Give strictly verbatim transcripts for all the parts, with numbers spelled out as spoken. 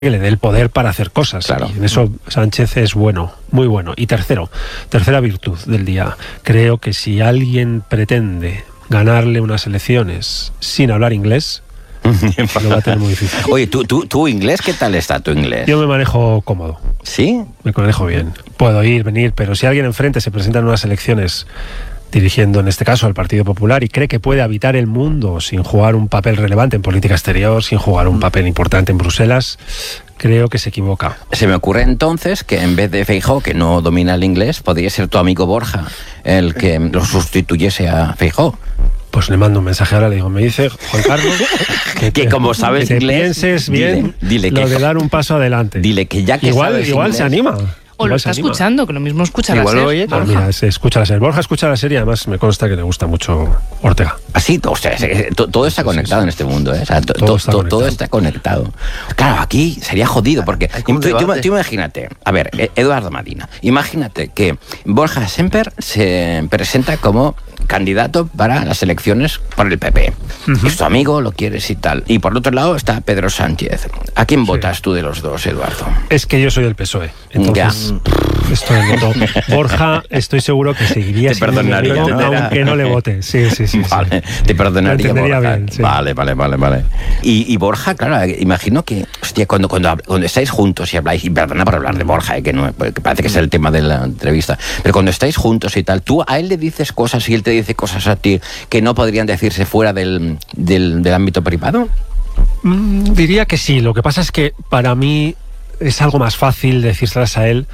que le dé el poder para hacer cosas. Claro. Y en eso Sánchez es bueno, muy bueno. Y tercero, tercera virtud del día. Creo que si alguien pretende ganarle unas elecciones sin hablar inglés, lo va a tener muy difícil. Oye, ¿tú, tú, ¿tu inglés qué tal está tu inglés? Yo me manejo cómodo. ¿Sí? Me manejo bien. Puedo ir, venir, pero si alguien enfrente se presenta en unas elecciones dirigiendo en este caso al Partido Popular y cree que puede habitar el mundo sin jugar un papel relevante en política exterior, sin jugar un papel importante en Bruselas, creo que se equivoca. Se me ocurre entonces que en vez de Feijóo, que no domina el inglés, podría ser tu amigo Borja el que lo sustituyese a Feijóo. Pues le mando un mensaje ahora, le digo, me dice Juan Carlos que, que como sabes que te inglés, pienses bien dile, dile lo que, de dar un paso adelante. Dile que ya que igual, sabes igual inglés, se anima. O lo está escuchando, que lo mismo escucha la Igual lo SER. oye, Ah, mira, se escucha la serie. Borja escucha la serie, además me consta que le gusta mucho Ortega. Así, o sea, todo está conectado en este mundo, ¿eh? O sea, to, Todo to, está to, conectado. todo está conectado. Claro, aquí sería jodido, porque tú, tú, tú imagínate, a ver, Eduardo Madina, imagínate que Borja Semper se presenta como candidato para las elecciones por el P P. Uh-huh. Es tu amigo, lo quieres y tal. Y por otro lado está Pedro Sánchez. ¿A quién sí. votas tú de los dos, Eduardo? Es que yo soy del P S O E. Entonces, ya. Esto es voto. Borja, estoy seguro que seguiría te perdonaría, amigo, ¿no? aunque no le vote. Sí, sí, sí. Vale, sí. te perdonaría, Borja. Bien, sí. Vale, vale, vale, vale. Y, y Borja, claro, imagino que, hostia, cuando, cuando, cuando estáis juntos y habláis, y perdona por hablar de Borja, eh, que, no, que parece que es el tema de la entrevista, pero cuando estáis juntos y tal, tú a él le dices cosas y él te dice cosas a ti que no podrían decirse fuera del, del, del ámbito privado. Mm, diría que sí. Lo que pasa es que para mí es algo más fácil decírselas a él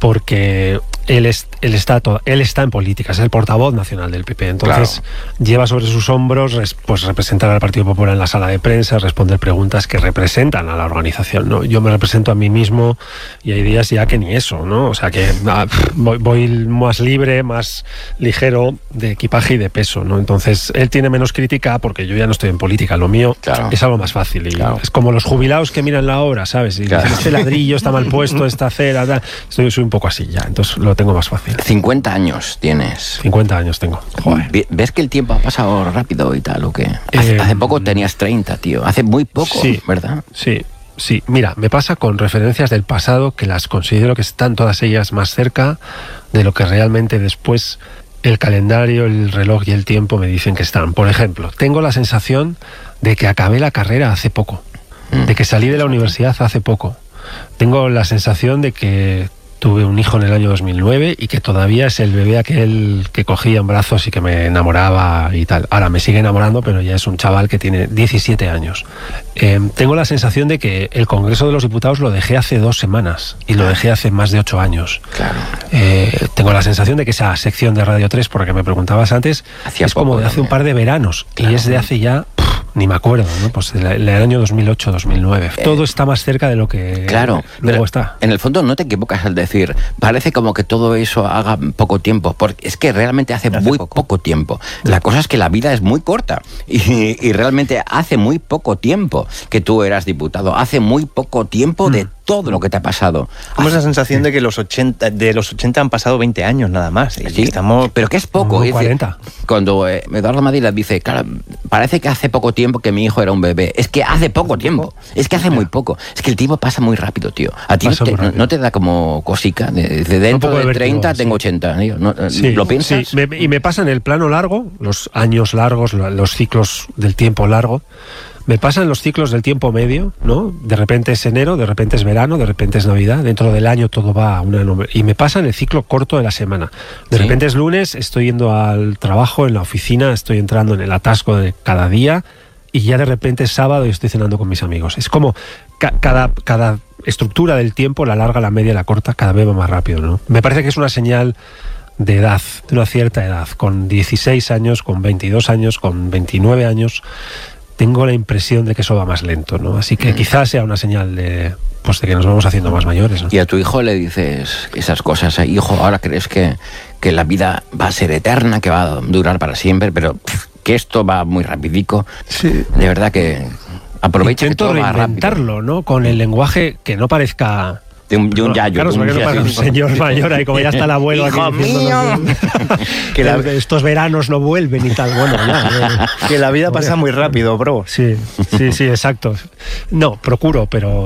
porque él, es, él, está todo, él está en política, es el portavoz nacional del P P, entonces claro. lleva sobre sus hombros pues representar al Partido Popular en la sala de prensa, responder preguntas que representan a la organización, ¿no? Yo me represento a mí mismo y hay días ya que ni eso, ¿no? O sea que ah, voy, voy más libre, más ligero de equipaje y de peso, ¿no? Entonces él tiene menos crítica porque yo ya no estoy en política, lo mío claro. es algo más fácil y claro. es como los jubilados que miran la obra, ¿sabes? Y claro. dicen, este ladrillo está mal puesto, esta acera, tal. Estoy, soy un poco así ya, entonces lo tengo más fácil. cincuenta años tienes. cincuenta años tengo. Joder. ¿Ves que el tiempo ha pasado rápido y tal o qué? Hace, eh, hace poco tenías treinta, tío. Hace muy poco, sí, ¿verdad? Sí, sí. Mira, me pasa con referencias del pasado que las considero que están todas ellas más cerca de lo que realmente después el calendario, el reloj y el tiempo me dicen que están. Por ejemplo, tengo la sensación de que acabé la carrera hace poco, mm. de que salí de la universidad hace poco. Tengo la sensación de que tuve un hijo en el año dos mil nueve y que todavía es el bebé aquel que cogía en brazos y que me enamoraba y tal. Ahora me sigue enamorando, pero ya es un chaval que tiene diecisiete años. Eh, tengo la sensación de que el Congreso de los Diputados lo dejé hace dos semanas y lo dejé hace más de ocho años. Claro. Eh, tengo la sensación de que esa sección de Radio tres, por la que me preguntabas antes, Hacía es como de hace también. un par de veranos. Claro. Y es de hace ya... ni me acuerdo, ¿no? Pues del, del año dos mil ocho dos mil nueve. Eh, todo está más cerca de lo que claro, luego está. En el fondo no te equivocas al decir, parece como que todo eso haga poco tiempo, porque es que realmente hace, hace muy poco. poco tiempo. La cosa es que la vida es muy corta y, y realmente hace muy poco tiempo que tú eras diputado, hace muy poco tiempo mm. de todo lo que te ha pasado. Como esa sensación de que los ochenta, de los ochenta han pasado veinte años nada más. Y sí, estamos... pero que es poco. No, cuarenta. Dice, cuando eh, Eduardo Madina dice, claro, parece que hace poco tiempo que mi hijo era un bebé. Es que hace poco tiempo. Es que hace muy poco. Es que el tiempo pasa muy rápido, tío. A ti no te, no, no te da como cosica. De, de dentro de treinta tengo ochenta. Sí. ¿No? Sí, ¿Lo piensas? Sí. Me, y me pasa en el plano largo, los años largos, los ciclos del tiempo largo. Me pasan los ciclos del tiempo medio, ¿no? De repente es enero, de repente es verano, de repente es Navidad. Dentro del año todo va a una... Y me pasa en el ciclo corto de la semana. De ¿Sí? repente es lunes, estoy yendo al trabajo, en la oficina, estoy entrando en el atasco de cada día y ya de repente es sábado y estoy cenando con mis amigos. Es como ca- cada, cada estructura del tiempo, la larga, la media, la corta, cada vez va más rápido, ¿no? Me parece que es una señal de edad, de una cierta edad. Con dieciséis años, con veintidós años, con veintinueve años... tengo la impresión de que eso va más lento, ¿no? Así que mm. quizás sea una señal de, pues, de que nos vamos haciendo más mayores, ¿no? Y a tu hijo le dices esas cosas, hijo, ahora crees que, que la vida va a ser eterna, que va a durar para siempre, pero pff, que esto va muy rapidico. Sí. De verdad que aprovecha Intento que todo va rápido. reinventarlo, ¿no? Con el lenguaje que no parezca... De un, de un yayo. Claro, un, no pasa un señor mayor ahí, como ya está el abuelo. ¡Hijo aquí mío! Que la, estos veranos no vuelven y tal. Bueno, ya, que la vida pasa muy rápido, bro. Sí, sí, sí, exacto. No, procuro, pero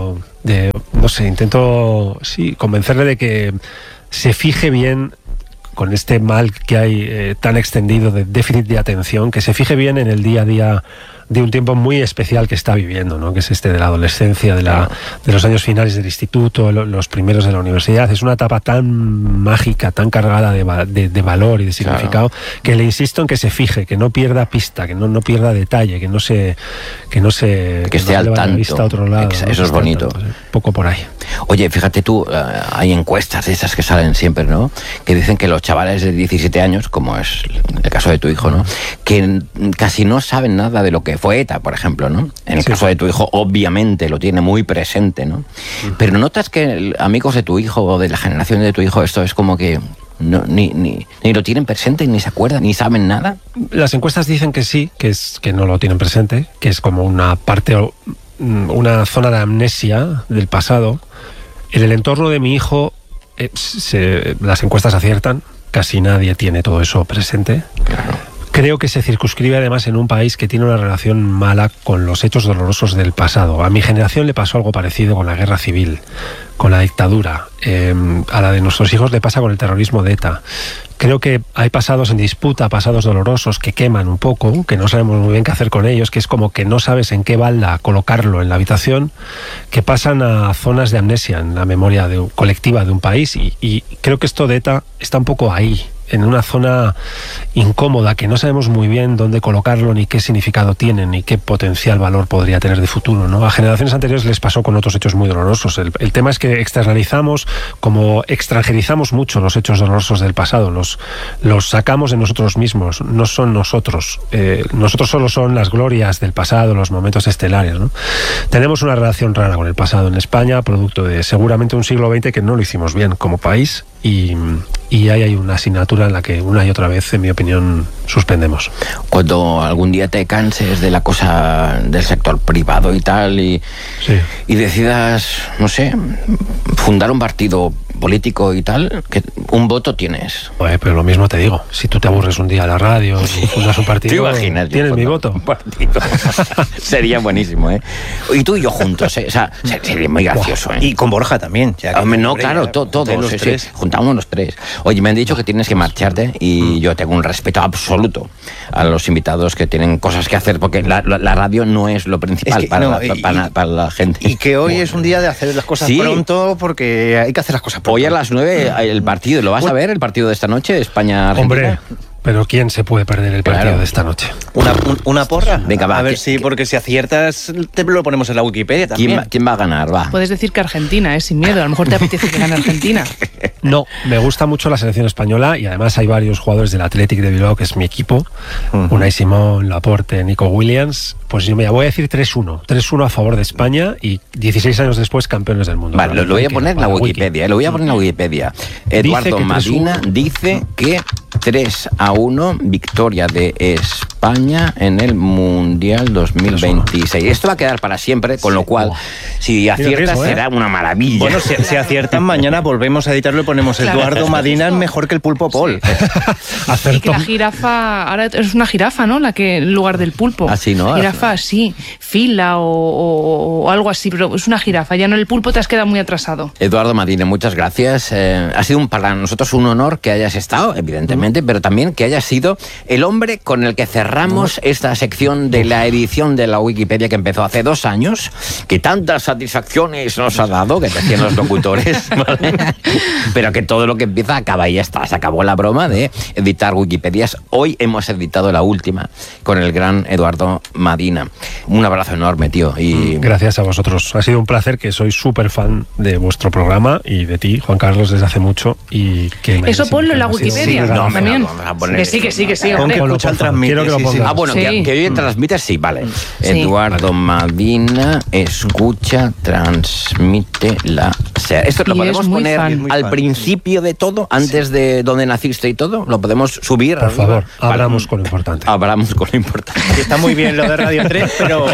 de, no sé, intento, sí, convencerle de que se fije bien con este mal que hay eh, tan extendido de déficit de atención, que se fije bien en el día a día de un tiempo muy especial que está viviendo, ¿no? Que es este de la adolescencia, de, la, de los años finales del instituto, los primeros de la universidad. Es una etapa tan mágica, tan cargada de, de, de valor y de significado, claro, que le insisto en que se fije, que no pierda pista, que no, no pierda detalle, que no se que no se que, que esté no al tanto. Vista a otro lado, eso, ¿no? Eso es bonito. Tanto, un poco por ahí. Oye, fíjate tú, uh, hay encuestas de esas que salen siempre, ¿no? Que dicen que los chavales de diecisiete años, como es el caso de tu hijo, ¿no? Que casi no saben nada de lo que fue ETA, por ejemplo, ¿no? En el sí. caso de tu hijo, obviamente, lo tiene muy presente, ¿no? Uh-huh. Pero notas que amigos de tu hijo o de la generación de tu hijo, esto es como que no, ni, ni, ni lo tienen presente, ni se acuerdan, ni saben nada. Las encuestas dicen que sí, que es que no lo tienen presente, que es como una parte, una zona de amnesia del pasado. En el entorno de mi hijo, eh, se, las encuestas aciertan, casi nadie tiene todo eso presente. Claro. Creo que se circunscribe además en un país que tiene una relación mala con los hechos dolorosos del pasado. A mi generación le pasó algo parecido con la guerra civil, con la dictadura. Eh, a la de nuestros hijos le pasa con el terrorismo de ETA. Creo que hay pasados en disputa, pasados dolorosos que queman un poco, que no sabemos muy bien qué hacer con ellos, que es como que no sabes en qué balda colocarlo en la habitación, que pasan a zonas de amnesia en la memoria de, colectiva de un país, y, y creo que esto de ETA está un poco ahí, en una zona incómoda, que no sabemos muy bien dónde colocarlo, ni qué significado tiene, ni qué potencial valor podría tener de futuro, ¿no? A generaciones anteriores les pasó con otros hechos muy dolorosos. El, el tema es que externalizamos, como extranjerizamos mucho los hechos dolorosos del pasado, los, los sacamos de nosotros mismos, no son nosotros. Eh, nosotros solo son las glorias del pasado, los momentos estelares, ¿no? Tenemos una relación rara con el pasado en España, producto de seguramente un siglo veinte que no lo hicimos bien como país, y, y ahí hay una asignatura en la que una y otra vez, en mi opinión, suspendemos. Cuando algún día te canses de la cosa del sector privado y tal, y, sí. y decidas, no sé, fundar un partido político y tal, que un voto tienes. Oye, pero lo mismo te digo, si tú te aburres un día a la radio y fundas un partido, ¿te imaginas, tienes mi voto. Un partido. Sería buenísimo, ¿eh? Y tú y yo juntos, ¿eh? O sea, sería muy gracioso, ¿eh? Y con Borja también. Ya Hombre, no, claro, to, todos, los sí, tres. Sí, juntamos los tres. Oye, me han dicho que tienes que marcharte y yo tengo un respeto absoluto a los invitados que tienen cosas que hacer, porque la, la, la radio no es lo principal es que, para, no, la, y, para, para la gente. Y que hoy bueno. es un día de hacer las cosas sí. pronto, porque hay que hacer las cosas pronto. Hoy a las nueve el partido, ¿lo vas a ver, el partido de esta noche, España-Argentina? Hombre, pero ¿quién se puede perder el partido claro. de esta noche? ¿Una, un, una porra? Venga, va. A ver ¿qué, si, porque si aciertas, te lo ponemos en la Wikipedia también. ¿Quién va, ¿Quién va a ganar? Va. Puedes decir que Argentina, ¿eh? Sin miedo. A lo mejor te apetece que gane Argentina. No, me gusta mucho la selección española y además hay varios jugadores del Athletic de Bilbao, que es mi equipo. Uh-huh. Unai Simón, Laporte, Nico Williams. Pues yo me voy a decir tres uno. tres uno a favor de España y dieciséis años después campeones del mundo. Vale, lo, lo voy a poner en la Wikipedia. Wiki. Lo voy a poner en la Wikipedia. Eduardo Madina dice que tres a uno victoria de España en el Mundial dos mil veintiséis. Esto va a quedar para siempre, con lo cual, si aciertas, riesgo, ¿eh? será una maravilla. Bueno, si, si aciertan, mañana volvemos a editarlo y ponemos claro. Eduardo Madina es mejor que el Pulpo Paul. Sí. Y que la jirafa, ahora es una jirafa, ¿no? La que en lugar del pulpo. Así, ¿no? Jirafa, sí. Fila o, o, o algo así, pero es una jirafa. Ya no, el pulpo te has quedado muy atrasado. Eduardo Madina, muchas gracias. Eh, ha sido un, para nosotros un honor que hayas estado, evidentemente, mm. pero también que hayas sido el hombre con el que cerramos mm. esta sección de la edición de la Wikipedia que empezó hace dos años, que tantas satisfacciones nos ha dado, que decían los locutores, ¿vale? Pero que todo lo que empieza acaba y ya está. Se acabó la broma de editar Wikipedias. Hoy hemos editado la última con el gran Eduardo Madina. Un abrazo enorme, tío. Y... Gracias a vosotros. Ha sido un placer, que soy súper fan de vuestro programa y de ti, Juan Carlos, desde hace mucho. Y que eso ponlo en la Wikipedia. Sí, no, también. Vamos a poner... Que sí, que sí, que sí. Con que escuchan, transmite. Quiero que lo sí, pongas. sí. Ah, bueno, sí. que, que hoy transmites, sí, vale. Sí. Eduardo Madina escucha, transmite la... Esto lo y podemos poner fan. al principio de todo, antes sí. de donde naciste y todo. Lo podemos subir. Por arriba. favor, abramos con lo importante. Abramos con lo importante. Está muy bien lo de Radio tres, pero...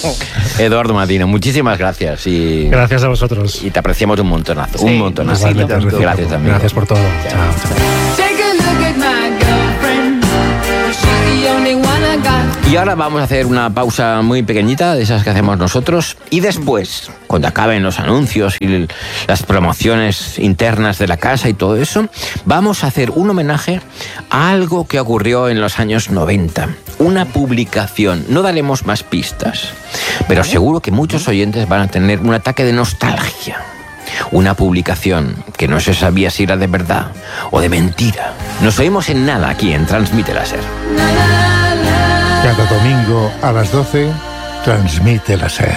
Eduardo Madina, muchísimas gracias. Y, gracias a vosotros. Y te apreciamos un montonazo. Sí. Un montonazo. Sí, gracias, amigo. Gracias por todo. Chao. Take a look at my girlfriend. She's the only one I got. Y ahora vamos a hacer una pausa muy pequeñita, de esas que hacemos nosotros, y después, cuando acaben los anuncios y las promociones internas de la casa y todo eso, vamos a hacer un homenaje a algo que ocurrió en los años noventa. Una publicación. No daremos más pistas, pero seguro que muchos oyentes van a tener un ataque de nostalgia. Una publicación que no se sabía si era de verdad o de mentira. Nos oímos en nada aquí en Transmite Láser. Cada domingo a las doce, Transmite Láser.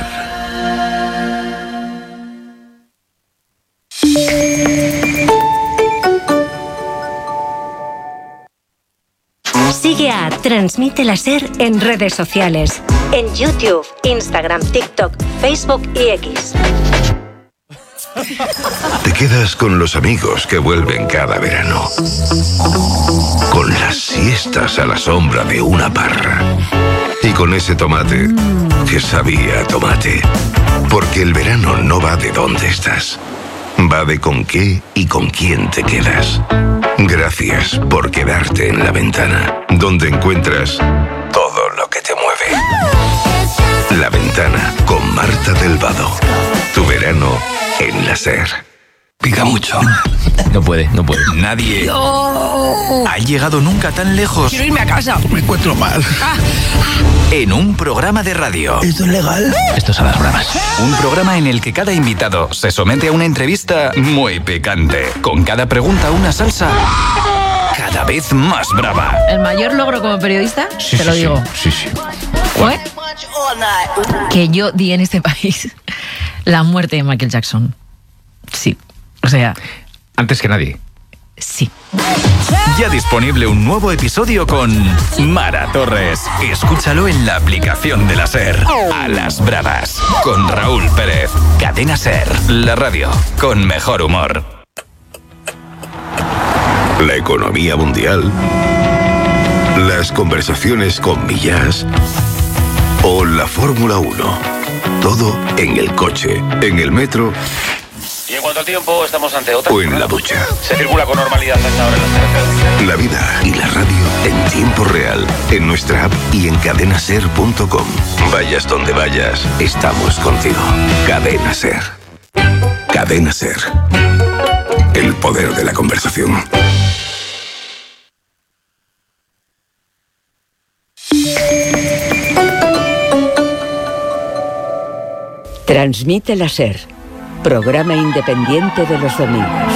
Sigue a Transmite Láser en redes sociales. En YouTube, Instagram, TikTok, Facebook y X. Te quedas con los amigos que vuelven cada verano. Con las siestas a la sombra de una parra. Y con ese tomate que sabía a tomate. Porque el verano no va de dónde estás. Va de con qué y con quién te quedas. Gracias por quedarte en La Ventana, donde encuentras todo lo que te mueve. La Ventana con Marta del Vado. Tu verano en la SER. Pica mucho. No puede, no puede. Nadie no. ha llegado nunca tan lejos. Quiero irme a casa. Me encuentro mal. Ah. En un programa de radio. ¿Esto es legal? Esto es a las bravas. Un programa en el que cada invitado se somete a una entrevista muy picante. Con cada pregunta una salsa cada vez más brava. El mayor logro como periodista, Sí, te sí, lo sí. digo, Sí, sí. fue que yo di en este país la muerte de Michael Jackson. Sí, o sea, Antes que nadie. sí. Ya disponible un nuevo episodio con Mara Torres. Escúchalo en la aplicación de la SER. A las bravas. Con Raúl Pérez. Cadena SER. La radio con mejor humor. La economía mundial. Las conversaciones con Millás. O la Fórmula uno. Todo en el coche, en el metro. Y en cuanto al tiempo, estamos ante otra. O en la ducha. Se circula con normalidad hasta ahora en las carreteras. La vida y la radio en tiempo real. En nuestra app y en cadena ser punto com. Vayas donde vayas, estamos contigo. Cadena SER. Cadena SER. El poder de la conversación. Transmite la SER, programa independiente de los domingos.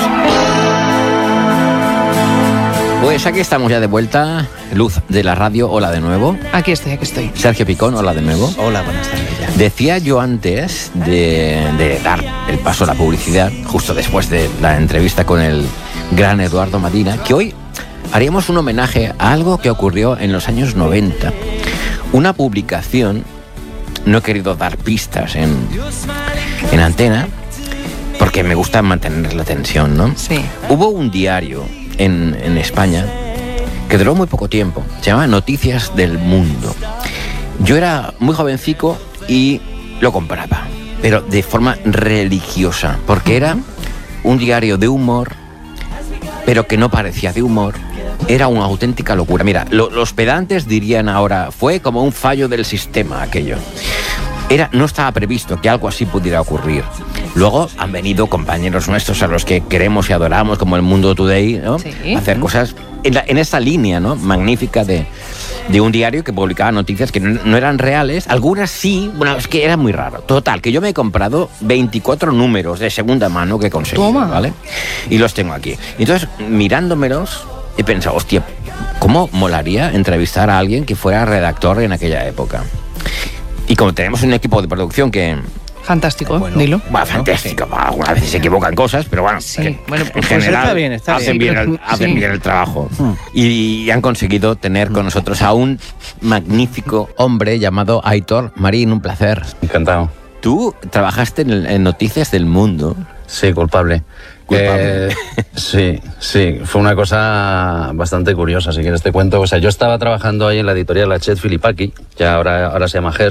Pues aquí estamos ya de vuelta. Luz de la radio, hola de nuevo. Aquí estoy, aquí estoy. Sergio Picón, hola de nuevo. Hola, buenas tardes. Ya. Decía yo antes de, de dar el paso a la publicidad, justo después de la entrevista con el gran Eduardo Madina, que hoy haríamos un homenaje a algo que ocurrió en los años noventa. Una publicación, no he querido dar pistas en, en antena, porque me gusta mantener la tensión, ¿no? Sí. Hubo un diario en, en España que duró muy poco tiempo, se llamaba Noticias del Mundo. Yo era muy jovencico y lo compraba, pero de forma religiosa, porque era un diario de humor, pero que no parecía de humor. Era una auténtica locura. Mira, lo, los pedantes dirían ahora, fue como un fallo del sistema aquello. Era, no estaba previsto que algo así pudiera ocurrir. Luego han venido compañeros nuestros a los que queremos y adoramos, como el Mundo Today, ¿no? Sí. A hacer cosas en, la, en esa línea, ¿no? Magnífica de, de un diario que publicaba noticias que no, no eran reales. Algunas sí, bueno, es que era muy raro. Total, que yo me he comprado veinticuatro números de segunda mano que conseguí, Toma. ¿vale? Y los tengo aquí. Entonces, mirándomelos, he pensado, hostia, ¿cómo molaría entrevistar a alguien que fuera redactor en aquella época? Y como tenemos un equipo de producción que... Fantástico, Bueno, dilo. Bueno, fantástico. sí. Algunas veces se equivocan cosas, pero bueno, Sí, que bueno, en pues general está bien, está hacen, bien. bien el, hacen Sí. bien el trabajo. Y, y han conseguido tener con nosotros a un magnífico hombre llamado Aitor Marín, un placer. Encantado. Tú trabajaste en, en Noticias del Mundo. Sí, culpable. Culpable. Eh, sí, sí, fue una cosa bastante curiosa, si quieres te cuento. O sea, yo estaba trabajando ahí en la editorial Hachette Filipaki, ya ahora, ahora se llama Hearst,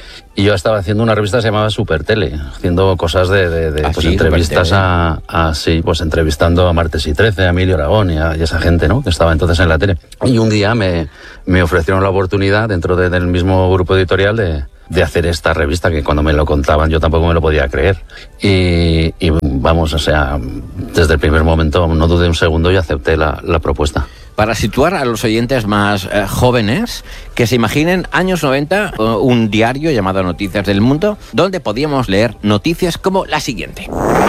Y yo estaba haciendo una revista que se llamaba Supertele, haciendo cosas de, de, de ¿Ah, pues, sí? entrevistas a, a, sí, pues entrevistando a Martes y Trece, a Emilio Aragón y a, y a esa gente, ¿no? Que estaba entonces en la tele. Y un día me, me ofrecieron la oportunidad, dentro de, del mismo grupo editorial, de, de hacer esta revista, que cuando me lo contaban yo tampoco me lo podía creer. Y, y vamos, o sea, desde el primer momento no dudé un segundo y acepté la, la propuesta. Para situar a los oyentes más eh, jóvenes, que se imaginen años noventa, uh, un diario llamado Noticias del Mundo, donde podíamos leer noticias como la siguiente.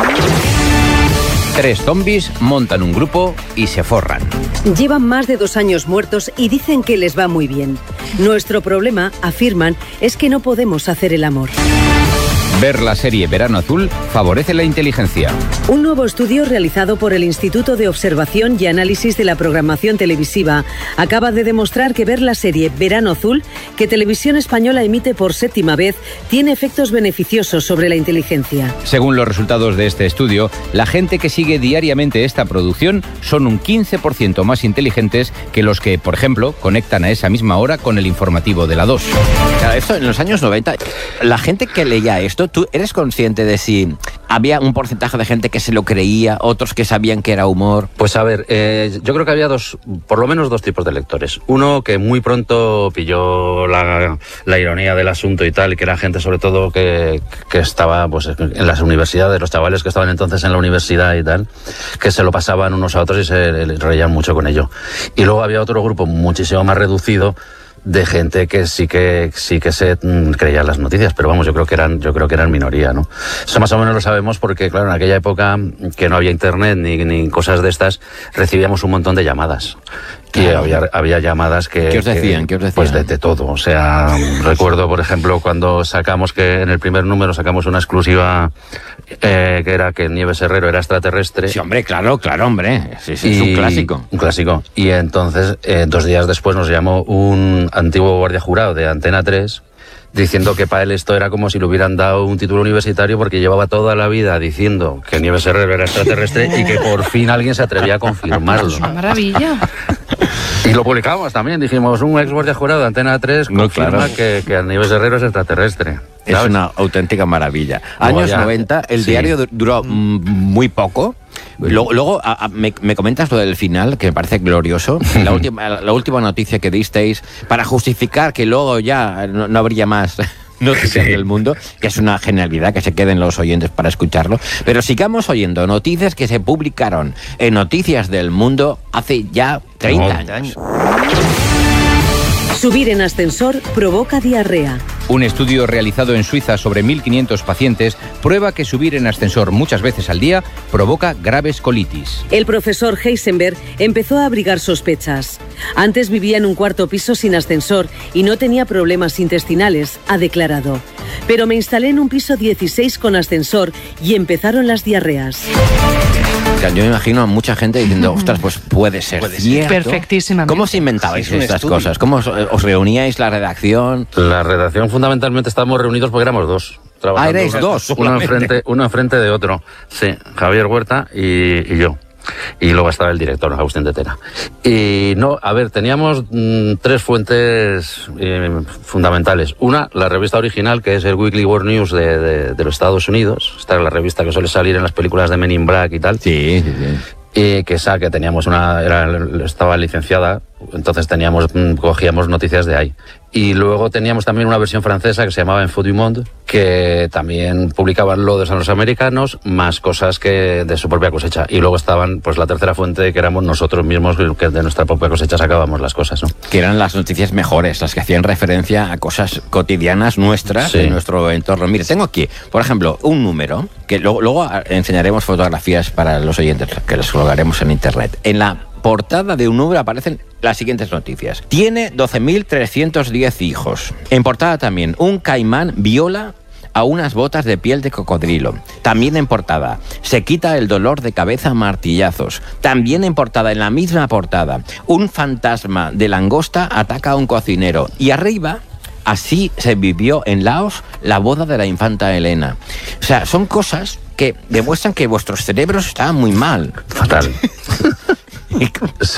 Tres zombis montan un grupo y se forran. Llevan más de dos años muertos y dicen que les va muy bien. Nuestro problema, afirman, es que no podemos hacer el amor. Ver la serie Verano Azul favorece la inteligencia. Un nuevo estudio realizado por el Instituto de Observación y Análisis de la Programación Televisiva acaba de demostrar que ver la serie Verano Azul, que Televisión Española emite por séptima vez, tiene efectos beneficiosos sobre la inteligencia. Según los resultados de este estudio, la gente que sigue diariamente esta producción son un quince por ciento más inteligentes que los que, por ejemplo, conectan a esa misma hora con el informativo de la dos. Claro, esto en los años noventa, la gente que leía esto, ¿tú eres consciente de si había un porcentaje de gente que se lo creía, otros que sabían que era humor? Pues a ver, eh, yo creo que había dos, por lo menos dos tipos de lectores. Uno que muy pronto pilló la, la ironía del asunto y tal, y que era gente sobre todo que, que estaba pues en las universidades, los chavales que estaban entonces en la universidad y tal, que se lo pasaban unos a otros y se reían mucho con ello. Y luego había otro grupo muchísimo más reducido de gente que sí que sí que se mm, creía las noticias, pero vamos, yo creo que eran yo creo que eran minoría, ¿no? Eso más o menos lo sabemos porque, claro, en aquella época que no había internet ni, ni cosas de estas, recibíamos un montón de llamadas. Y claro, había, había llamadas que... ¿Qué os decían? Que, ¿Qué os decían? Pues de, de todo. O sea, recuerdo, por ejemplo, cuando sacamos que en el primer número sacamos una exclusiva eh, que era que Nieves Herrero era extraterrestre. Sí, hombre, claro, claro, hombre. Sí, sí, es un clásico. Un clásico. Y entonces, eh, dos días después nos llamó un antiguo guardia jurado de Antena tres diciendo que para él esto era como si le hubieran dado un título universitario porque llevaba toda la vida diciendo que Nieves Herrero era extraterrestre y que por fin alguien se atrevía a confirmarlo. Es una maravilla. Y lo publicamos también, dijimos, un ex guardia jurado de Antena tres confirma no, claro. que, que Nieves Herrero es extraterrestre. Es ¿sabes? Una auténtica maravilla. Años ya, noventa, el sí. diario duró muy poco. Luego, luego a, a, me, me comentas lo del final, que me parece glorioso. La última, la última noticia que disteis, para justificar que luego ya no, no habría más noticias sí. del mundo, que es una genialidad, que se queden los oyentes para escucharlo. Pero sigamos oyendo noticias que se publicaron en Noticias del Mundo hace ya treinta años. Subir en ascensor provoca diarrea. Un estudio realizado en Suiza sobre mil quinientos pacientes prueba que subir en ascensor muchas veces al día provoca graves colitis. El profesor Heisenberg empezó a abrigar sospechas. Antes vivía en un cuarto piso sin ascensor y no tenía problemas intestinales, ha declarado. Pero me instalé en un piso dieciséis con ascensor y empezaron las diarreas. Yo me imagino a mucha gente diciendo, ostras, pues puede ser puede cierto. Perfectísimamente. ¿Cómo se inventabais sí, estas estudio. cosas? ¿Cómo os, os reuníais la redacción? La redacción fundamentalmente estábamos reunidos porque éramos dos. Ah, erais dos. Uno enfrente, uno enfrente de otro. Sí, Javier Huerta y, y yo. Y luego estaba el director, Agustín de Tena. Y no, a ver, teníamos mmm, tres fuentes eh, fundamentales. Una, la revista original, que es el Weekly World News de, de, de los Estados Unidos. Esta es la revista que suele salir en las películas de Men in Black y tal. Sí, sí, sí. Y que esa que teníamos una, era, estaba licenciada, entonces teníamos, cogíamos noticias de ahí. Y luego teníamos también una versión francesa que se llamaba Info du Monde, que también publicaban lodos a los americanos, más cosas que de su propia cosecha. Y luego estaban, pues la tercera fuente, que éramos nosotros mismos, que de nuestra propia cosecha sacábamos las cosas, ¿no? Que eran las noticias mejores, las que hacían referencia a cosas cotidianas nuestras, sí. en nuestro entorno. Mire, tengo aquí, por ejemplo, un número, que luego, luego enseñaremos fotografías para los oyentes, que los colgaremos en internet. En la portada de un número aparecen las siguientes noticias. Tiene doce mil trescientos diez hijos. En portada también, un caimán viola a unas botas de piel de cocodrilo. También en portada, se quita el dolor de cabeza a martillazos. También en portada, en la misma portada, un fantasma de langosta ataca a un cocinero. Y arriba, así se vivió en Laos la boda de la infanta Elena. O sea, son cosas que demuestran que vuestros cerebros estaban muy mal. Fatal. Sí,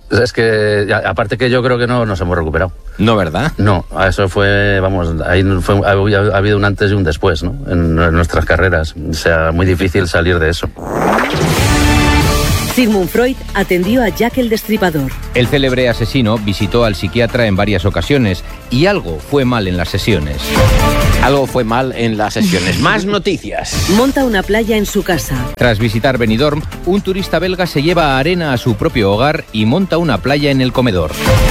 Es que, aparte que yo creo que no nos hemos recuperado. No, ¿verdad? No, eso fue, vamos, ahí fue, ha, ha habido un antes y un después, ¿no? En, en nuestras carreras. O sea, muy difícil salir de eso. Sigmund Freud atendió a Jack el Destripador. El célebre asesino visitó al psiquiatra en varias ocasiones y algo fue mal en las sesiones. Algo fue mal en las sesiones. Más noticias. Monta una playa en su casa. Tras visitar Benidorm, un turista belga se lleva arena a su propio hogar y monta una playa en el comedor.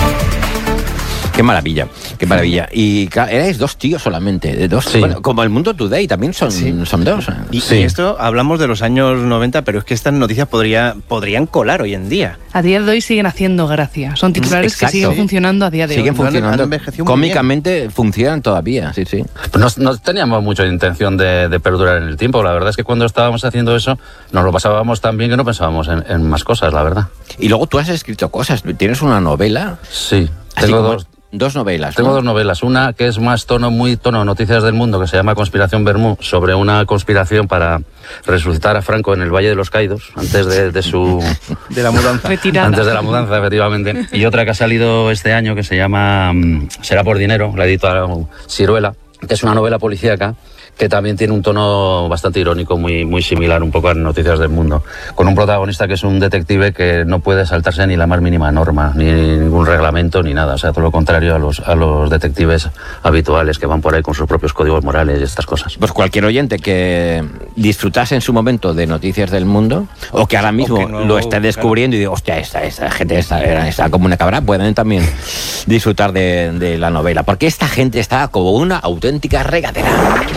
Qué maravilla, qué maravilla. Y claro, erais dos tíos solamente, de dos. Sí. Bueno, como el Mundo Today también son, Sí. son dos. Y, Sí. y esto, hablamos de los años noventa, pero es que estas noticias podría, podrían colar hoy en día. A día de hoy siguen haciendo gracia. Son titulares Exacto. que siguen funcionando a día de Siguen hoy. funcionando. Han envejecido muy Cómicamente funcionan todavía, sí, sí. No, no teníamos mucha intención de, de perdurar en el tiempo. La verdad es que cuando estábamos haciendo eso, nos lo pasábamos tan bien que no pensábamos en, en más cosas, la verdad. Y luego tú has escrito cosas. Tienes una novela. Sí, Así tengo como dos. Dos novelas. Tengo ¿no? dos novelas, una que es más tono, muy tono Noticias del Mundo, que se llama Conspiración Bermú, sobre una conspiración para resucitar a Franco en el Valle de los Caídos, antes de, de su... De la mudanza. Retirada. Antes de la mudanza, efectivamente. Y otra que ha salido este año, que se llama mm, Será por dinero, la editora Siruela, que es una novela policíaca, que también tiene un tono bastante irónico, muy, muy similar un poco a Noticias del Mundo, con un protagonista que es un detective que no puede saltarse ni la más mínima norma, ni ningún reglamento, ni nada. O sea, todo lo contrario a los, a los detectives habituales que van por ahí con sus propios códigos morales y estas cosas. Pues cualquier oyente que disfrutase en su momento de Noticias del Mundo, o que ahora mismo que no, lo esté descubriendo, claro, y diga, hostia, esta, esta gente está, está como una cabra, pueden también disfrutar de, de la novela, porque esta gente está como una auténtica regadera.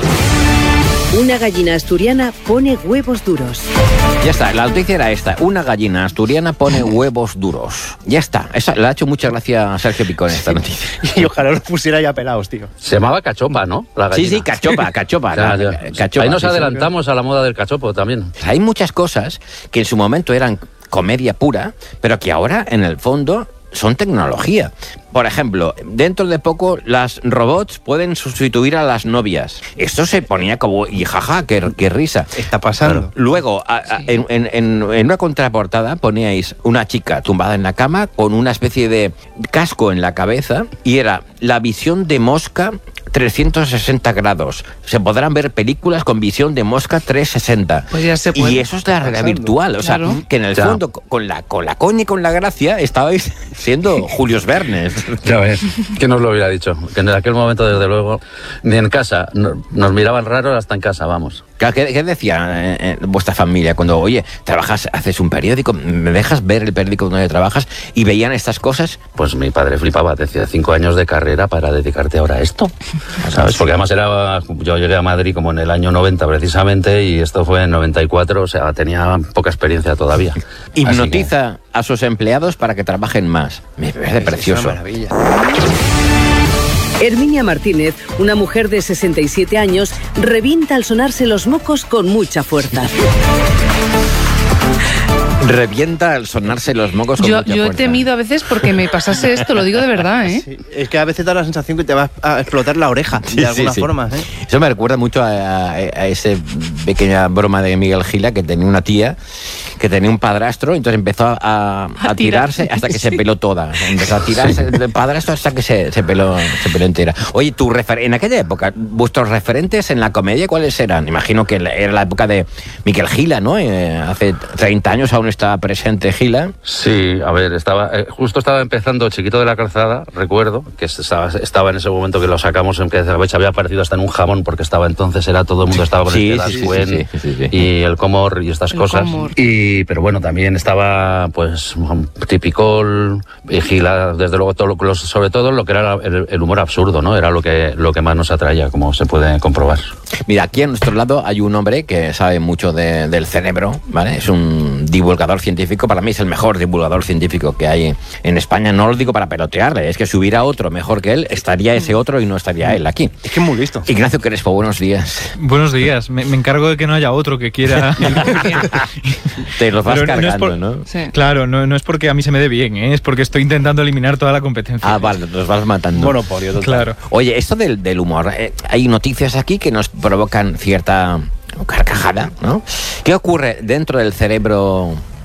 Una gallina asturiana pone huevos duros. Ya está, la noticia era esta. Una gallina asturiana pone huevos duros. Ya está. Esa, le ha hecho mucha gracia a Sergio Picón esta noticia. Y ojalá los pusiera ya pelados, tío. Se llamaba cachopa, ¿no? La Sí, gallina. sí, cachopa, cachopa. Ya, la- ya. cachopa, Ahí nos sí, sí. adelantamos a la moda del cachopo también. Hay muchas cosas que en su momento eran comedia pura, pero que ahora, en el fondo, son tecnología. Por ejemplo, dentro de poco las robots pueden sustituir a las novias. Esto se ponía como, y jaja, qué, qué risa. Está pasando. Luego, a- a- en, en- en- en una contraportada poníais una chica tumbada en la cama con una especie de casco en la cabeza y era la visión de mosca trescientos sesenta grados. Se podrán ver películas con visión de mosca trescientos sesenta. Pues ya se puede. Y eso es la realidad pasando. virtual. O sea, Claro. que en el Ya. fondo, con la, con la coña y con la gracia, estabais siendo Julius Vernes. Ya ves. ¿Quién nos lo hubiera dicho? Que en aquel momento, desde luego, ni en casa. no- nos miraban raros hasta en casa, vamos. Claro, ¿Qué, qué decía eh, eh, vuestra familia cuando, oye, trabajas, haces un periódico, me dejas ver el periódico donde trabajas, y veían estas cosas? Pues mi padre flipaba, decía, cinco años de carrera para dedicarte ahora a esto, ¿sabes? Porque además era, yo llegué a Madrid como en el año noventa precisamente, y esto fue en noventa y cuatro, o sea, tenía poca experiencia todavía. Así Hipnotiza a sus empleados para que trabajen más. Me parece precioso. Herminia Martínez, una mujer de sesenta y siete años, revienta al sonarse los mocos con mucha fuerza. Revienta al sonarse los mocos con Yo, mucha yo he fuerza. temido a veces porque me pasase esto, lo digo de verdad, ¿eh? Sí, es que a veces da la sensación que te va a explotar la oreja, Sí, de sí, alguna sí. forma. ¿eh? Eso me recuerda mucho a, a, a esa pequeña broma de Miguel Gila, que tenía una tía que tenía un padrastro, entonces empezó a, a A tirarse tirar. hasta que se Sí. peló toda. Empezó a tirarse del padrastro hasta que se, se, peló, se peló entera. Oye, tu refer- en aquella época, ¿vuestros referentes en la comedia cuáles eran? Imagino que la- era la época de Miguel Gila, ¿no? Eh, hace treinta años aún estaba presente Gila. Sí, a ver, estaba eh, justo estaba empezando Chiquito de la Calzada, recuerdo, que estaba, estaba en ese momento que lo sacamos, en que había aparecido hasta en un jamón, porque estaba entonces, era todo el mundo estaba con Sí, el sí, sí, sí, sí, sí, sí, sí. y el Comor y estas El cosas. Comor. Y, pero bueno, también estaba, pues, Tipicol, y Gila, desde luego, todo lo, los- sobre todo lo que era el, el humor absurdo, ¿no? Era lo que, lo que más nos atraía, como se puede comprobar. Mira, aquí a nuestro lado hay un hombre que sabe mucho de- del cerebro, ¿vale? Es un divulgador científico, para mí es el mejor divulgador científico que hay en España. No lo digo para pelotearle, es que si hubiera otro mejor que él, estaría ese otro y no estaría él aquí. Es que es muy listo. Ignacio Crespo, buenos días. Buenos días. Me, me encargo de que no haya otro que quiera. Te los vas Pero no es cargando, por- ¿no? Sí. Claro, no, no es porque a mí se me dé bien, ¿eh? Es porque estoy intentando eliminar toda la competencia. Ah, vale, los vas matando. Monopolio total. Claro. Oye, esto del, del humor, eh, hay noticias aquí que nos provocan cierta carcajada, ¿no? ¿Qué ocurre dentro del cerebro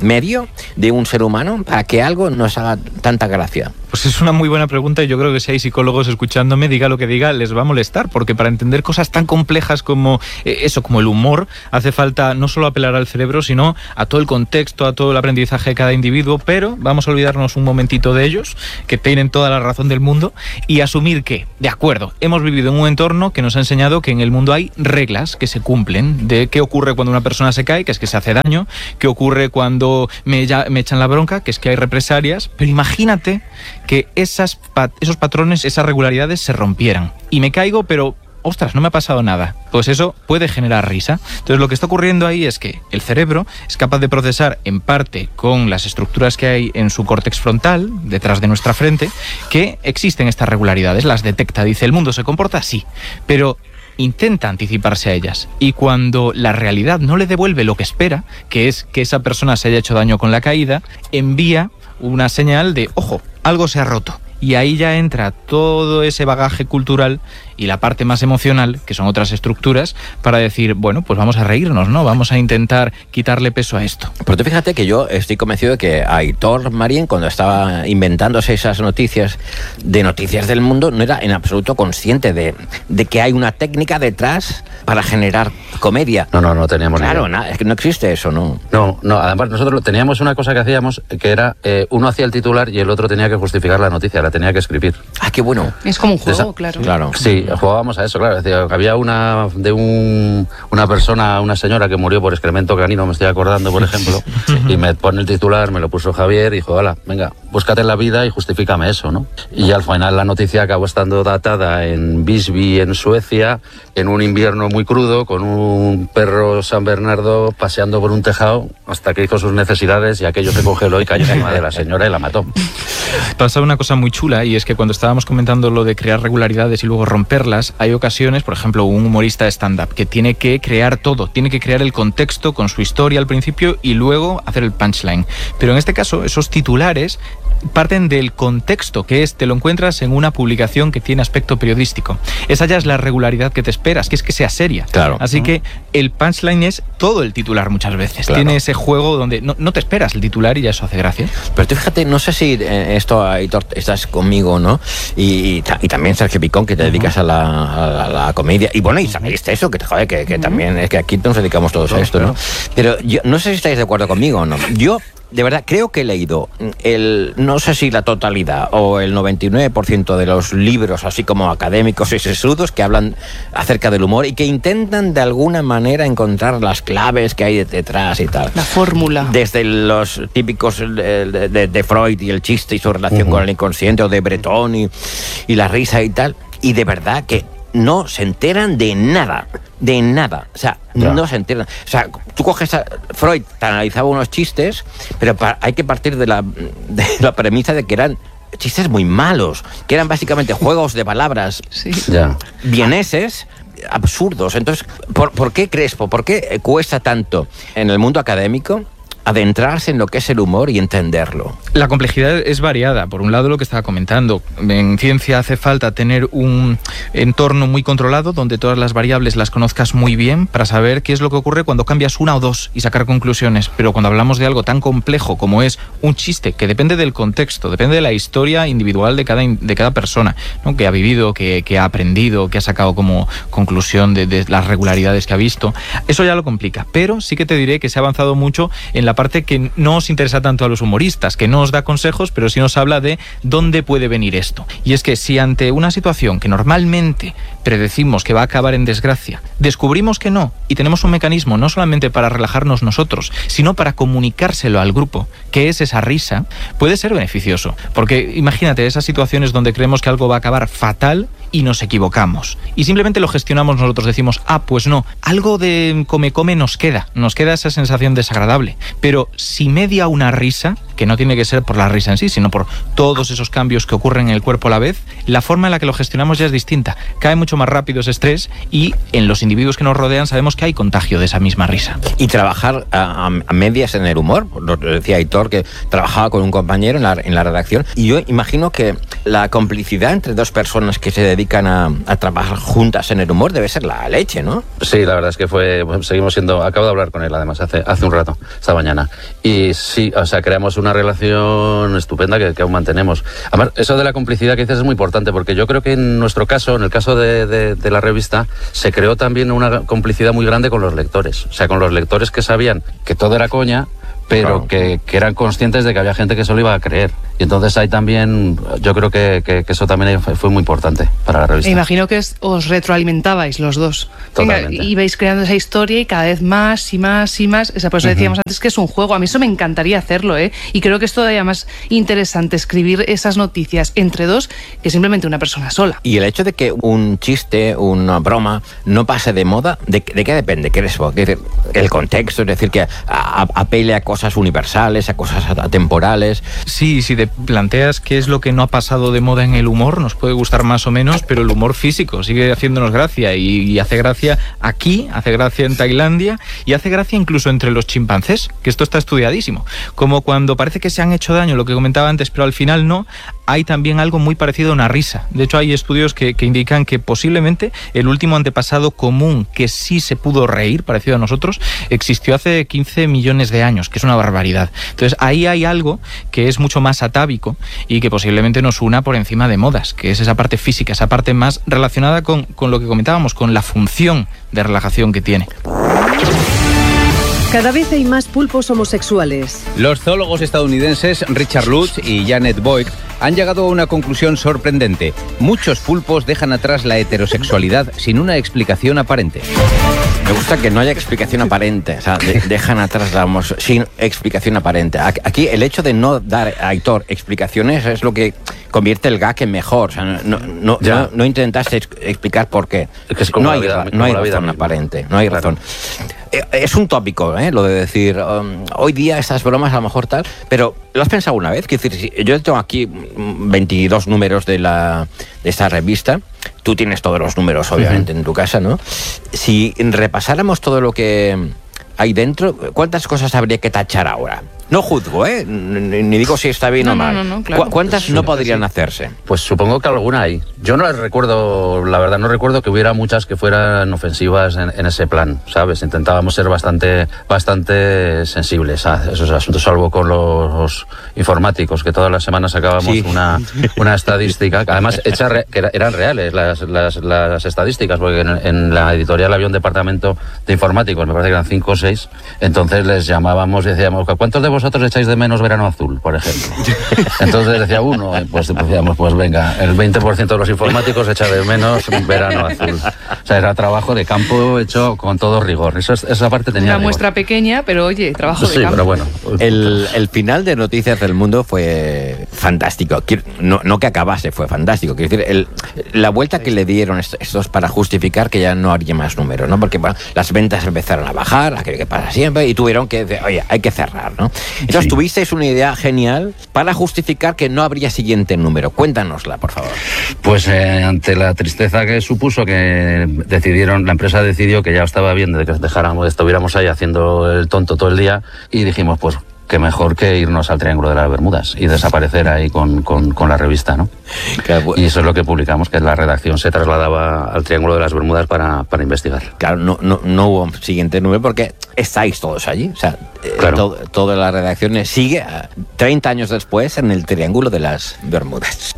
medio de un ser humano para que algo nos haga tanta gracia? Pues es una muy buena pregunta y yo creo que si hay psicólogos escuchándome, diga lo que diga, les va a molestar, porque para entender cosas tan complejas como eh, eso, como el humor, hace falta no solo apelar al cerebro, sino a todo el contexto, a todo el aprendizaje de cada individuo, pero vamos a olvidarnos un momentito de ellos, que tienen toda la razón del mundo, y asumir que, de acuerdo, hemos vivido en un entorno que nos ha enseñado que en el mundo hay reglas que se cumplen, de qué ocurre cuando una persona se cae, que es que se hace daño, qué ocurre cuando me, ya, me echan la bronca, que es que hay represalias, pero imagínate que esas, esos patrones, esas regularidades se rompieran. Y me caigo, pero, ostras, no me ha pasado nada. Pues eso puede generar risa. Entonces lo que está ocurriendo ahí es que el cerebro es capaz de procesar en parte con las estructuras que hay en su córtex frontal, detrás de nuestra frente, que existen estas regularidades, las detecta, dice, el mundo se comporta así, pero intenta anticiparse a ellas, y cuando la realidad no le devuelve lo que espera, que es que esa persona se haya hecho daño con la caída, envía una señal de, ojo, algo se ha roto. Y ahí ya entra todo ese bagaje cultural y la parte más emocional, que son otras estructuras, para decir, bueno, pues vamos a reírnos, ¿no? Vamos a intentar quitarle peso a esto. Pero tú fíjate que yo estoy convencido de que Aitor Marín, cuando estaba inventándose esas noticias de noticias del mundo, no era en absoluto consciente de, de que hay una técnica detrás para generar comedia. No, no, no teníamos Claro, ni idea. na, es que no existe eso, ¿no? No, no, además nosotros teníamos una cosa que hacíamos, que era, eh, uno hacía el titular y el otro tenía que justificar la noticia, la tenía que escribir. Ah, qué bueno. Es como un juego, Esa, claro. Claro. Sí, jugábamos a eso, claro. Decía, había una de un, una persona, una señora que murió por excremento canino, me estoy acordando, por ejemplo, y me pone el titular, me lo puso Javier y dijo, hola, venga, búscate la vida y justifícame eso, ¿no? Y al final la noticia acabó estando datada en Visby, en Suecia, en un invierno muy crudo, con un perro San Bernardo paseando por un tejado hasta que hizo sus necesidades y aquello se congeló y cayó encima de la señora y la mató. Pasa una cosa muy chula, y es que cuando estábamos comentando lo de crear regularidades y luego romperlas, hay ocasiones, por ejemplo, un humorista de stand-up que tiene que crear todo, tiene que crear el contexto con su historia al principio y luego hacer el punchline. Pero en este caso, esos titulares parten del contexto, que es, te lo encuentras en una publicación que tiene aspecto periodístico. Esa ya es la regularidad que te esperas, que es que sea seria. Claro. Así que el punchline es todo el titular muchas veces. Claro. Tiene ese juego donde no, no te esperas el titular y ya eso hace gracia. Pero tú fíjate, no sé si eh, esto, Aitor, estás conmigo, ¿no? Y, y, y también Sergio Picón, que te dedicas a la, a la comedia. Y bueno, y sabéis eso, que, joder, que, que también es que aquí nos dedicamos todos a esto, ¿no? Pero yo no sé si estáis de acuerdo conmigo o no. Yo, de verdad, creo que he leído el, no sé si la totalidad o el noventa y nueve por ciento de los libros, así como académicos y sesudos, que hablan acerca del humor y que intentan de alguna manera encontrar las claves que hay detrás y tal. La fórmula. Desde los típicos de, de, de Freud y el chiste y su relación uh-huh. con el inconsciente, o de Breton y, y la risa y tal. Y de verdad que no se enteran de nada, de nada, o sea, no, no se enteran. O sea, tú coges a Freud, te analizaba unos chistes, pero para, hay que partir de la, de la premisa de que eran chistes muy malos, que eran básicamente juegos de palabras sí. ya. vieneses, absurdos. Entonces, ¿por, ¿por qué Crespo? ¿Por qué cuesta tanto en el mundo académico adentrarse en lo que es el humor y entenderlo? La complejidad es variada. Por un lado, lo que estaba comentando, en ciencia hace falta tener un entorno muy controlado donde todas las variables las conozcas muy bien para saber qué es lo que ocurre cuando cambias una o dos y sacar conclusiones. Pero cuando hablamos de algo tan complejo como es un chiste, que depende del contexto, depende de la historia individual de cada, de cada persona, ¿no? Que ha vivido, que, que ha aprendido, que ha sacado como conclusión de, de las regularidades que ha visto, eso ya lo complica. Pero sí que te diré que se ha avanzado mucho en la parte que no os interesa tanto a los humoristas, que no os da consejos, pero sí nos habla de dónde puede venir esto. Y es que si ante una situación que normalmente predecimos que va a acabar en desgracia, descubrimos que no, y tenemos un mecanismo no solamente para relajarnos nosotros, sino para comunicárselo al grupo, que es esa risa, puede ser beneficioso. Porque imagínate esas situaciones donde creemos que algo va a acabar fatal y nos equivocamos. Y simplemente lo gestionamos nosotros, decimos, ah, pues no, algo de come-come nos queda, nos queda esa sensación desagradable. Pero si media una risa, que no tiene que ser por la risa en sí, sino por todos esos cambios que ocurren en el cuerpo a la vez, la forma en la que lo gestionamos ya es distinta. Cae mucho más rápido ese estrés y en los individuos que nos rodean sabemos que hay contagio de esa misma risa. Y trabajar a, a medias en el humor. Lo decía Aitor, que trabajaba con un compañero en la, en la redacción. Y yo imagino que la complicidad entre dos personas que se dedican a, a trabajar juntas en el humor debe ser la leche, ¿no? Sí, la verdad es que fue, seguimos siendo, acabo de hablar con él además hace, hace un rato, esta mañana, Y sí, o sea, creamos una relación estupenda que, que aún mantenemos. Además, eso de la complicidad que dices es muy importante, porque yo creo que en nuestro caso, en el caso de, de, de la revista, se creó también una complicidad muy grande con los lectores. O sea, con los lectores que sabían que todo era coña, pero claro. que, que eran conscientes de que había gente que se lo iba a creer. Y entonces ahí también, yo creo que, que, que eso también fue muy importante para la revista. Me imagino que es, os retroalimentabais los dos. Venga, ibais creando esa historia y cada vez más y más y más. Esa, por eso decíamos uh-huh. antes que es un juego. A mí eso me encantaría hacerlo, ¿eh? Y creo que es todavía más interesante escribir esas noticias entre dos que simplemente una persona sola. Y el hecho de que un chiste, una broma, no pase de moda, ¿de, de qué depende? ¿Qué es el contexto? Es decir, que a, a, apele a cosas universales, a cosas atemporales. Sí, si te planteas qué es lo que no ha pasado de moda en el humor, nos puede gustar más o menos, pero el humor físico sigue haciéndonos gracia y, y hace gracia aquí, hace gracia en Tailandia y hace gracia incluso entre los chimpancés, que esto está estudiadísimo. Como cuando parece que se han hecho daño, lo que comentaba antes, pero al final no, hay también algo muy parecido a una risa. De hecho, hay estudios que, que indican que posiblemente el último antepasado común que sí se pudo reír, parecido a nosotros, existió hace quince millones de años, que es una barbaridad. Entonces, ahí hay algo que es mucho más atávico y que posiblemente nos una por encima de modas, que es esa parte física, esa parte más relacionada con, con lo que comentábamos, con la función de relajación que tiene. Cada vez hay más pulpos homosexuales. Los zoólogos estadounidenses Richard Lutz y Janet Boyd han llegado a una conclusión sorprendente. Muchos pulpos dejan atrás la heterosexualidad sin una explicación aparente. Me gusta que no haya explicación aparente, o sea, de, dejan atrás la homos sin explicación aparente. Aquí el hecho de no dar a Aitor explicaciones es lo que convierte el gag en mejor. O sea, no, no, no, no intentaste ex explicar por qué. Es que es como no hay, vida, no hay razón aparente, no hay claro. razón. Es un tópico, ¿eh? Lo de decir, um, hoy día estas bromas a lo mejor tal, pero ¿lo has pensado una vez? Quiero decir, yo tengo aquí veintidós números de, la, de esta revista, tú tienes todos los números obviamente uh-huh. en tu casa, ¿no? Si repasáramos todo lo que hay dentro, ¿cuántas cosas habría que tachar ahora? No juzgo, ¿eh? Ni digo si está bien no, o mal. No, no, no, claro. ¿Cuántas no podrían sí. hacerse? Pues supongo que alguna hay. Yo no recuerdo, la verdad, no recuerdo que hubiera muchas que fueran ofensivas en, en ese plan, ¿sabes? Intentábamos ser bastante, bastante sensibles a esos asuntos, salvo con los informáticos, que todas las semanas sacábamos sí. una, una estadística, que además hecha re, que eran reales las, las, las estadísticas, porque en, en la editorial había un departamento de informáticos, me parece que eran cinco o seis, entonces les llamábamos y decíamos, ¿cuántos de vosotros vosotros echáis de menos Verano Azul, por ejemplo? Entonces decía uno, pues decíamos, pues venga, el veinte por ciento de los informáticos echa de menos Verano Azul. O sea, era trabajo de campo hecho con todo rigor. Eso, esa parte tenía una rigor. Muestra pequeña, pero oye, trabajo sí, de campo. Pero bueno. El, el final de Noticias del Mundo fue fantástico. No, no que acabase, fue fantástico. Quiero decir, el, la vuelta que le dieron estos para justificar que ya no haría más números, ¿no? Porque bueno, las ventas empezaron a bajar, aquello que pasa siempre, y tuvieron que, oye, hay que cerrar, ¿no? Entonces sí. tuvisteis una idea genial para justificar que no habría siguiente número. Cuéntanosla, por favor. Pues eh, ante la tristeza que supuso que decidieron, la empresa decidió que ya estaba bien de que dejáramos, estuviéramos ahí haciendo el tonto todo el día y dijimos, pues que mejor que irnos al Triángulo de las Bermudas y desaparecer ahí con, con, con la revista, ¿no? Claro, y eso es lo que publicamos, que la redacción se trasladaba al Triángulo de las Bermudas para, para investigar. Claro, no, no, no hubo siguiente número porque estáis todos allí. O sea, claro. todo, toda la redacción sigue treinta años después en el Triángulo de las Bermudas.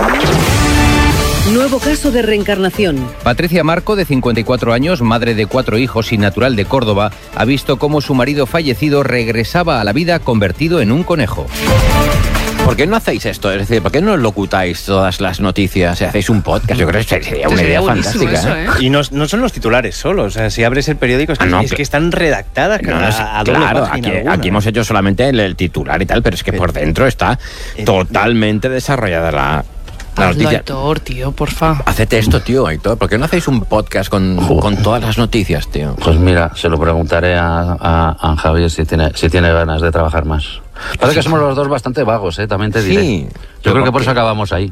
Nuevo caso de reencarnación. Patricia Marco, de cincuenta y cuatro años, madre de cuatro hijos y natural de Córdoba, ha visto cómo su marido fallecido regresaba a la vida convertido en un conejo. ¿Por qué no hacéis esto? Es decir, ¿por qué no locutáis todas las noticias? ¿Hacéis un podcast? Yo creo que sería una idea fantástica. Eso, ¿eh? Y no, no son los titulares solo. O sea, si abres el periódico es que, ah, no, es que están redactadas no, no, a, a doble claro, página aquí, alguna. aquí hemos hecho solamente el, el titular y tal, pero es que por dentro está totalmente desarrollada la... La Hazlo, Aitor, tío, porfa. Hacete esto, tío, Aitor. ¿Por qué no hacéis un podcast con, con todas las noticias, tío? Pues mira, se lo preguntaré a, a, a Javier si tiene, si tiene ganas de trabajar más. Parece que somos los dos bastante vagos, ¿eh? También te diré. Sí. Yo creo que por eso acabamos ahí.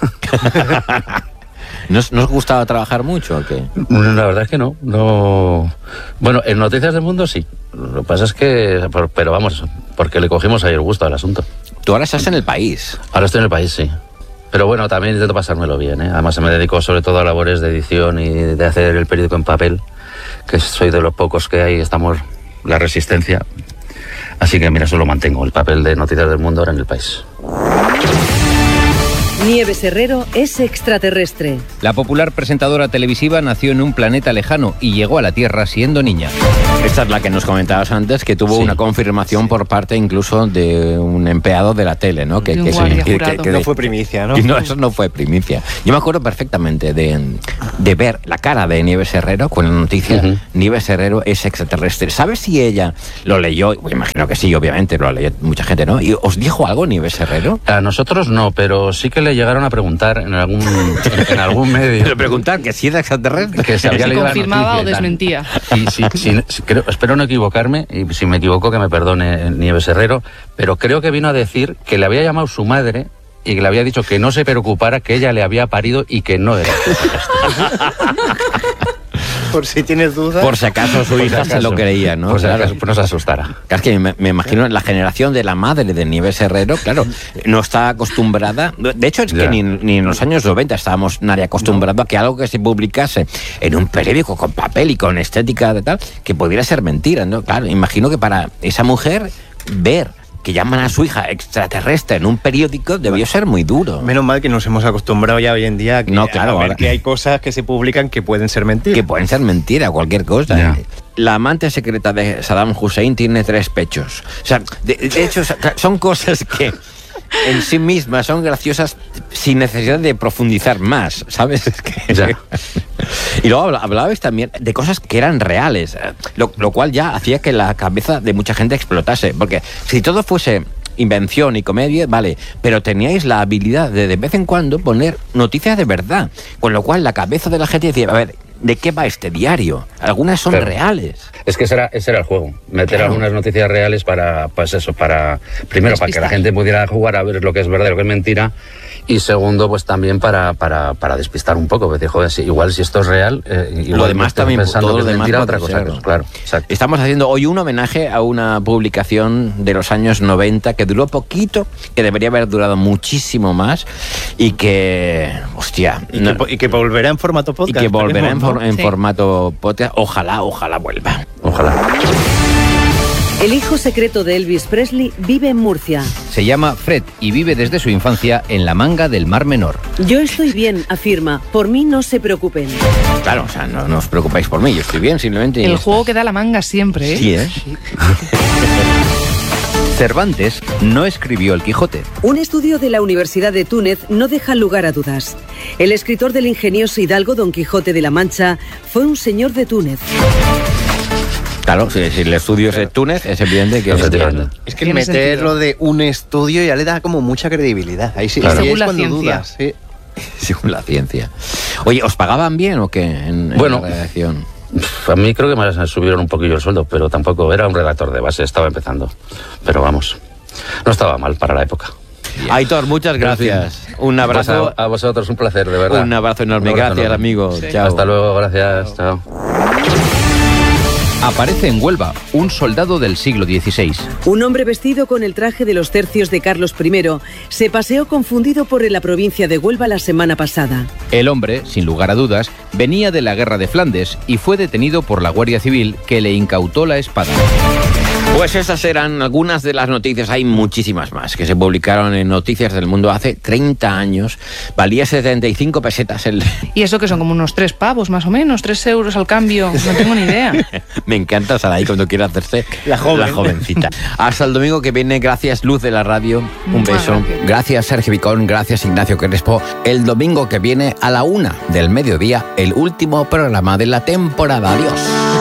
¿Nos, ¿Nos gustaba trabajar mucho o qué? La verdad es que no, no. Bueno, en Noticias del Mundo sí. Lo que pasa es que... Pero vamos, porque le cogimos ahí el gusto al asunto. Tú ahora estás en El País. Ahora estoy en El País, sí. Pero bueno, también intento pasármelo bien, ¿eh? Además me dedico sobre todo a labores de edición y de hacer el periódico en papel, que soy de los pocos que hay, estamos la Resistencia. Así que mira, eso lo mantengo, el papel de Noticias del Mundo ahora en El País. Nieves Herrero es extraterrestre. La popular presentadora televisiva nació en un planeta lejano y llegó a la Tierra siendo niña. Esta es la que nos comentabas antes, que tuvo sí. una confirmación sí. por parte incluso de un empleado de la tele, ¿no? Que, que, que, que, que, que no fue primicia, ¿no? No, eso no fue primicia. Yo me acuerdo perfectamente de, de ver la cara de Nieves Herrero con la noticia uh-huh. Nieves Herrero es extraterrestre. ¿Sabes si ella lo leyó? Pues imagino que sí, obviamente, lo leyó mucha gente, ¿no? ¿Y os dijo algo Nieves Herrero? A nosotros no, pero sí que le llegaron a preguntar en algún, en algún medio. Pero preguntar que si era extraterrestre. Que se había si leído confirmaba la noticia, o desmentía. Y si, si, si, creo, espero no equivocarme, y si me equivoco que me perdone Nieves Herrero, pero creo que vino a decir que le había llamado su madre y que le había dicho que no se preocupara, que ella le había parido y que no era extraterrestre. Por si tienes dudas. Por si acaso su hija se lo creía, ¿no? Por si claro. acaso no se asustara. Es que me, me imagino la generación de la madre de Nieves Herrero, claro, no está acostumbrada. De hecho, es que ni, ni en los años noventa estábamos nadie acostumbrado no. a que algo que se publicase en un periódico con papel y con estética de tal, que pudiera ser mentira, ¿no? Claro, imagino que para esa mujer ver que llaman a su hija extraterrestre en un periódico debió ser muy duro. Menos mal que nos hemos acostumbrado ya hoy en día a, que, no, claro, a ver ahora, que hay cosas que se publican que pueden ser mentiras. Que pueden ser mentiras, cualquier cosa. Yeah. La amante secreta de Saddam Hussein tiene tres pechos. O sea, de, de hecho, son cosas que en sí mismas son graciosas sin necesidad de profundizar más, ¿sabes? Es que, ya. Y luego hablabais también de cosas que eran reales, lo, lo cual ya hacía que la cabeza de mucha gente explotase, porque si todo fuese invención y comedia, vale, pero teníais la habilidad de de vez en cuando poner noticias de verdad, con lo cual la cabeza de la gente decía, a ver, ¿de qué va este diario? Algunas son claro. reales. Es que ese era, ese era el juego, meter claro. algunas noticias reales para, pues eso, para, primero, para que la gente pudiera jugar a ver lo que es verdad y lo que es mentira, y segundo, pues también para, para, para despistar un poco, porque joder, si, igual si esto es real, eh, y lo demás también, pensando todo que lo es demás mentira, otra cosa, ser, claro. Exacto. Estamos haciendo hoy un homenaje a una publicación de los años noventa que duró poquito, que debería haber durado muchísimo más, y que, hostia... Y, no, que, y que volverá en formato podcast. Y que volverá en, for, en sí. formato podcast, ojalá, ojalá vuelva. Ojalá. El hijo secreto de Elvis Presley vive en Murcia. Se llama Fred y vive desde su infancia en la manga del Mar Menor. Yo estoy bien, afirma. Por mí no se preocupen. Claro, o sea, no, no os preocupáis por mí, yo estoy bien, simplemente... El juego que da la manga siempre, ¿eh? Sí, ¿eh? Cervantes no escribió El Quijote. Un estudio de la Universidad de Túnez no deja lugar a dudas. El escritor del ingenioso hidalgo Don Quijote de la Mancha fue un señor de Túnez. Claro, si, si el estudio es de Túnez, es evidente que... Es, es que meterlo de un estudio ya le da como mucha credibilidad. Ahí sí, claro. sí Según es la cuando ciencia. dudas. Sí. Según la ciencia. Oye, ¿os pagaban bien o qué en, en bueno, la redacción? A mí creo que me subieron un poquillo el sueldo, pero tampoco era un redactor de base, estaba empezando. Pero vamos, no estaba mal para la época. Bien. Aitor, muchas gracias. Un abrazo. A vosotros, un placer, de verdad. Un abrazo enorme. Un abrazo gracias, enorme. amigo. Sí. Chao. Hasta luego, gracias. Chao. Aparece en Huelva un soldado del siglo dieciséis. Un hombre vestido con el traje de los tercios de Carlos primero se paseó confundido por la provincia de Huelva la semana pasada. El hombre, sin lugar a dudas, venía de la guerra de Flandes y fue detenido por la Guardia Civil, que le incautó la espada. Pues esas eran algunas de las noticias, hay muchísimas más que se publicaron en Noticias del Mundo hace treinta años. Valía setenta y cinco pesetas el... Y eso que son como unos tres pavos más o menos, tres euros al cambio, no tengo ni idea. Me encanta Saray cuando quiere hacerse la, joven. la jovencita. Hasta el domingo que viene, gracias Luz de la Radio, un beso. Gracias. gracias Sergio Vicón, gracias Ignacio Crespo. El domingo que viene a la una del mediodía, el último programa de la temporada. Adiós.